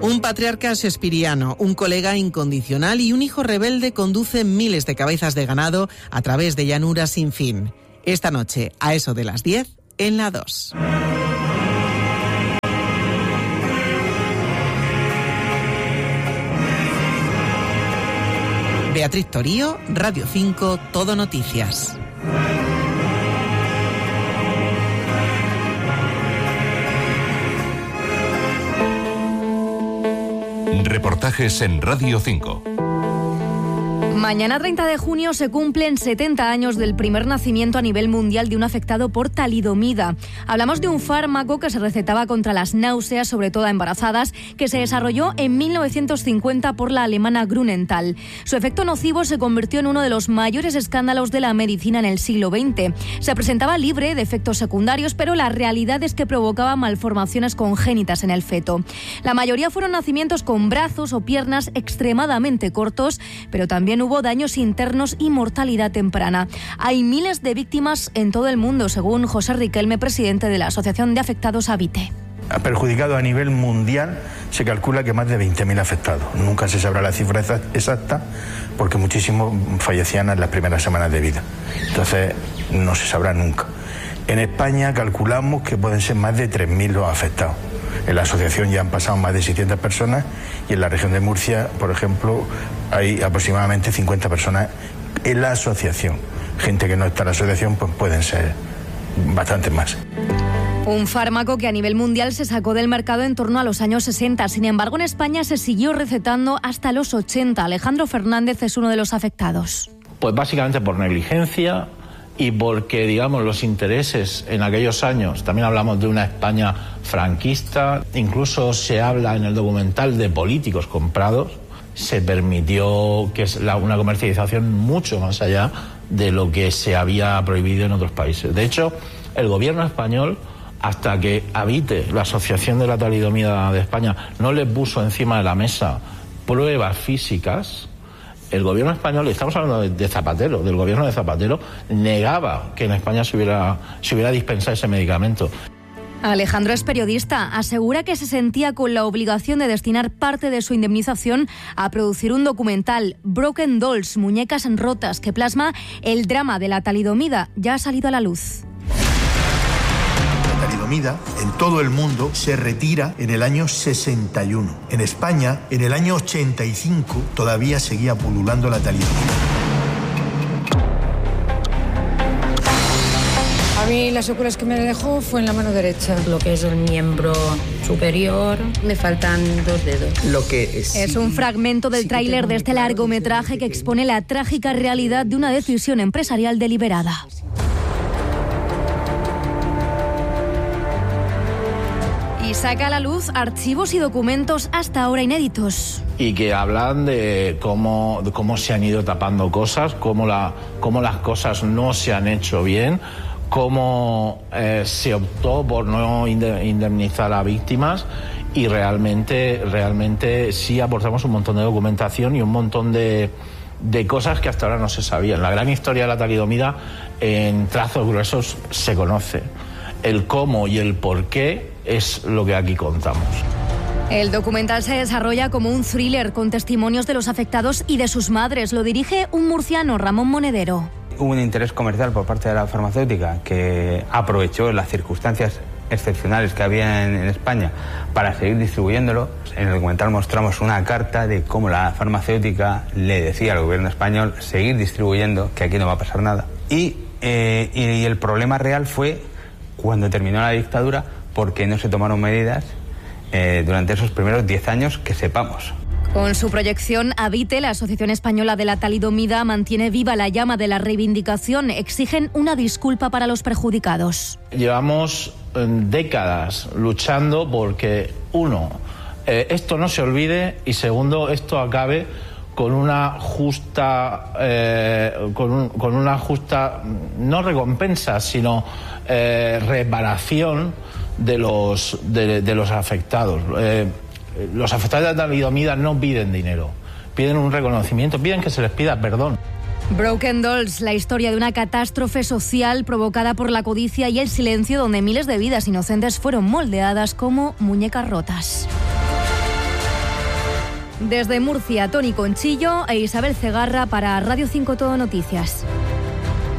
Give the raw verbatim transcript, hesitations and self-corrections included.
Un patriarca shakespeariano, un colega incondicional y un hijo rebelde conducen miles de cabezas de ganado a través de llanuras sin fin. Esta noche, a eso de las diez, en la dos. Beatriz Torío, Radio cinco, Todo Noticias. Reportajes en Radio cinco. Mañana treinta de junio se cumplen setenta años del primer nacimiento a nivel mundial de un afectado por talidomida. Hablamos de un fármaco que se recetaba contra las náuseas, sobre todo a embarazadas, que se desarrolló en mil novecientos cincuenta por la alemana Grünenthal. Su efecto nocivo se convirtió en uno de los mayores escándalos de la medicina en el siglo veinte. Se presentaba libre de efectos secundarios, pero la realidad es que provocaba malformaciones congénitas en el feto. La mayoría fueron nacimientos con brazos o piernas extremadamente cortos, pero también hubo daños internos y mortalidad temprana. Hay miles de víctimas en todo el mundo, según José Riquelme, presidente de la Asociación de Afectados Habite. Ha perjudicado a nivel mundial, se calcula que más de veinte mil afectados. Nunca se sabrá la cifra exacta porque muchísimos fallecían en las primeras semanas de vida. Entonces no se sabrá nunca. En España calculamos que pueden ser más de tres mil los afectados. En la asociación ya han pasado más de seiscientas personas y en la región de Murcia, por ejemplo, hay aproximadamente cincuenta personas en la asociación. Gente que no está en la asociación, pues pueden ser bastantes más. Un fármaco que a nivel mundial se sacó del mercado en torno a los años sesenta. Sin embargo, en España se siguió recetando hasta los ochenta. Alejandro Fernández es uno de los afectados. Pues básicamente por negligencia y porque, digamos, los intereses en aquellos años, también hablamos de una España franquista, incluso se habla en el documental de políticos comprados, se permitió que es la, una comercialización mucho más allá de lo que se había prohibido en otros países. De hecho, el gobierno español, hasta que Habite, la Asociación de la Talidomida de España, no le puso encima de la mesa pruebas físicas, el gobierno español, estamos hablando de, de Zapatero, del gobierno de Zapatero, negaba que en España se hubiera, se hubiera dispensado ese medicamento. Alejandro es periodista. Asegura que se sentía con la obligación de destinar parte de su indemnización a producir un documental, Broken Dolls, muñecas rotas, que plasma el drama de la talidomida. Ya ha salido a la luz. La talidomida en todo el mundo se retira en el año sesenta y uno. En España, en el año ochenta y cinco, todavía seguía pululando la talidomida. A mí las secuelas que me dejó fue en la mano derecha. Lo que es el miembro superior, me faltan dos dedos. Lo que sí, es un fragmento del sí tráiler de este largometraje que expone la trágica realidad de una decisión empresarial deliberada. Y saca a la luz archivos y documentos hasta ahora inéditos. Y que hablan de cómo, de cómo se han ido tapando cosas, cómo, la, cómo las cosas no se han hecho bien, cómo eh, se optó por no indemnizar a víctimas y realmente, realmente sí aportamos un montón de documentación y un montón de, de cosas que hasta ahora no se sabían. La gran historia de la talidomida en trazos gruesos se conoce. El cómo y el por qué es lo que aquí contamos. El documental se desarrolla como un thriller con testimonios de los afectados y de sus madres. Lo dirige un murciano, Ramón Monedero. Hubo un interés comercial por parte de la farmacéutica que aprovechó las circunstancias excepcionales que había en, en España para seguir distribuyéndolo. En el documental mostramos una carta de cómo la farmacéutica le decía al gobierno español seguir distribuyendo, que aquí no va a pasar nada. Y, eh, y el problema real fue cuando terminó la dictadura, porque no se tomaron medidas eh, durante esos primeros diez años que sepamos. Con su proyección Habite, la Asociación Española de la Talidomida mantiene viva la llama de la reivindicación. Exigen una disculpa para los perjudicados. Llevamos eh, décadas luchando porque, uno, eh, esto no se olvide y, segundo, esto acabe con una justa, eh, con, un, con una justa, no recompensa, sino eh, reparación de los, de, de los afectados. Eh, los afectados de la talidomida no piden dinero, piden un reconocimiento, piden que se les pida perdón. Broken Dolls, la historia de una catástrofe social provocada por la codicia y el silencio, donde miles de vidas inocentes fueron moldeadas como muñecas rotas. Desde Murcia, Tony Conchillo e Isabel Cegarra para Radio cinco Todo Noticias.